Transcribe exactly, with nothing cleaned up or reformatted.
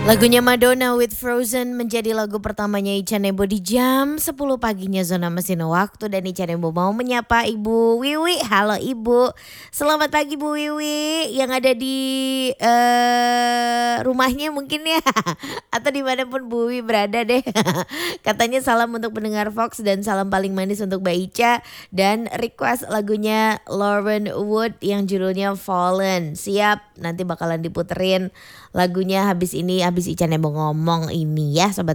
Lagunya Madonna with Frozen menjadi lagu pertamanya Ica Nebo di jam sepuluh paginya Zona Mesin Waktu. Dan Ica Nebo mau menyapa Ibu Wiwi. Halo Ibu, selamat pagi Bu Wiwi yang ada di uh, rumahnya mungkin ya atau dimanapun Bu Wiwi berada deh. Katanya salam untuk pendengar Fox dan salam paling manis untuk Mbak Ica. Dan request lagunya Lauren Wood yang judulnya Fallen. Siap, nanti bakalan diputerin lagunya habis ini, habis Ica Nebo ngomong ini ya Sobat